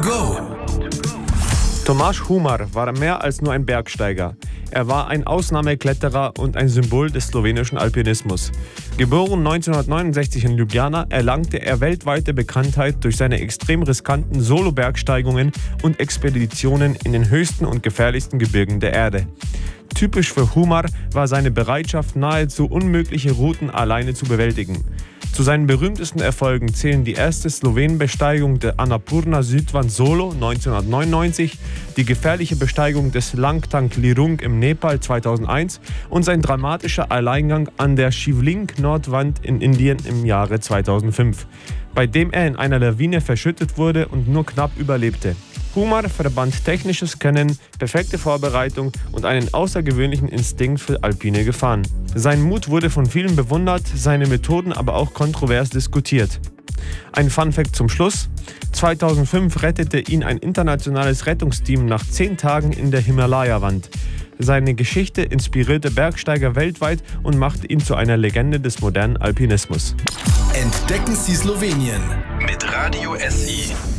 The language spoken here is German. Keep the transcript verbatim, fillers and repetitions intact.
go. Tomáš Humar war mehr als nur ein Bergsteiger. Er war ein Ausnahmekletterer und ein Symbol des slowenischen Alpinismus. Geboren neunzehnhundertneunundsechzig in Ljubljana, erlangte er weltweite Bekanntheit durch seine extrem riskanten Solo-Bergsteigungen und Expeditionen in den höchsten und gefährlichsten Gebirgen der Erde. Typisch für Humar war seine Bereitschaft, nahezu unmögliche Routen alleine zu bewältigen. Zu seinen berühmtesten Erfolgen zählen die erste Slowenenbesteigung der Annapurna Südwand solo neunzehnhundertneunundneunzig, die gefährliche Besteigung des Langtang Lirung im Nepal zweitausendeins und sein dramatischer Alleingang an der Shivling-Nordwand in Indien im Jahre zweitausendfünf, bei dem er in einer Lawine verschüttet wurde und nur knapp überlebte. Humar verband technisches Können, perfekte Vorbereitung und einen außergewöhnlichen Instinkt für alpine Gefahren. Sein Mut wurde von vielen bewundert, seine Methoden aber auch kontrovers diskutiert. Ein Funfact zum Schluss: zweitausendfünf rettete ihn ein internationales Rettungsteam nach zehn Tagen in der Himalaya-Wand. Seine Geschichte inspirierte Bergsteiger weltweit und machte ihn zu einer Legende des modernen Alpinismus. Entdecken Sie Slowenien mit Radio S I.